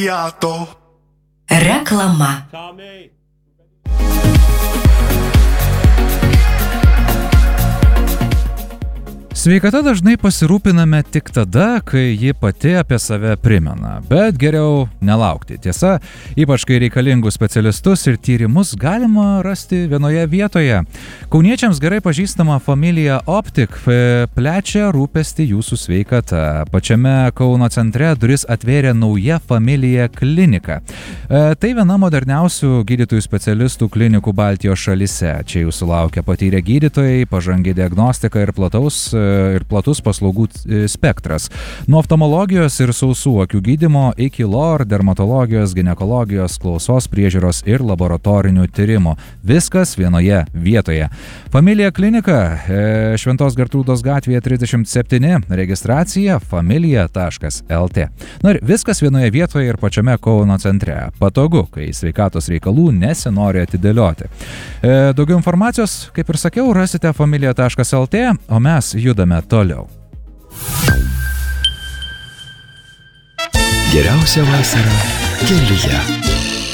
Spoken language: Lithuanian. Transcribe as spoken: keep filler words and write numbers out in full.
Reklama. Sveikata dažnai pasirūpiname tik tada, kai ji pati apie save primena, bet geriau nelaukti. Tiesa, ypač kai reikalingus specialistus ir tyrimus galima rasti vienoje vietoje. Kauniečiams gerai pažįstama Familija Optik plečia rūpestį jūsų sveikata. Pačiame Kauno centre duris atvėrė nauja Familija klinika. E, tai viena moderniausių gydytojų specialistų klinikų Baltijos šalyse. Čia jūsų laukia patyrę gydytojai, pažangi diagnostika ir plataus ir platus paslaugų spektras. Nuo oftalmologijos ir sausų akių gydymo iki lor, dermatologijos, ginekologijos, klausos priežiūros ir laboratorinių tyrimų. Viskas vienoje vietoje. Familija klinika, Šventos Gertrūdos gatvėje trisdešimt septyni, registracija familija taškas el tė. Na ir viskas vienoje vietoje ir pačiame Kauno centre. Patogu, kai sveikatos reikalų nesinori atidėlioti. Daugiau informacijos, kaip ir sakiau, rasite familija taškas el tė, o mes judame toliau. Geriausia vasara kelyje.